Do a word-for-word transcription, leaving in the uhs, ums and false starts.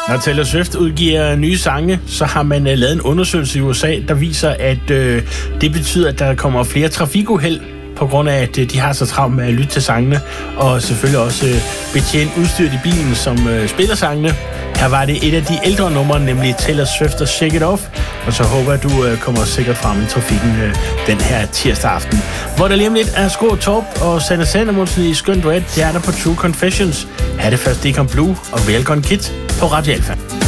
Når Taylor Swift udgiver nye sange, så har man uh, lavet en undersøgelse i U S A, der viser, at uh, det betyder, at der kommer flere trafikuheld, på grund af, at uh, de har så travlt med at lytte til sangene, og selvfølgelig også uh, betjene udstyret i bilen, som uh, spiller sangene. Her var det et af de ældre numre, nemlig Taylor Swift og Shake It Off, og så håber jeg, at du uh, kommer sikkert frem i trafikken uh, den her tirsdag aften. Hvor der lige om lidt er Skå Torp og Sanne Sandermundsen i skøn duet, det er der på True Confessions. Her er det først Deacon Blue og Velkommen Kid på Radio Alpha.